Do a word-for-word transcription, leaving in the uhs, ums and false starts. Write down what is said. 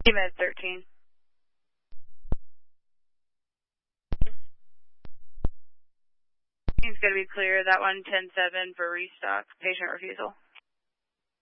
Med thirteen. It's going to be clear. That one ten seven for restock. Patient refusal.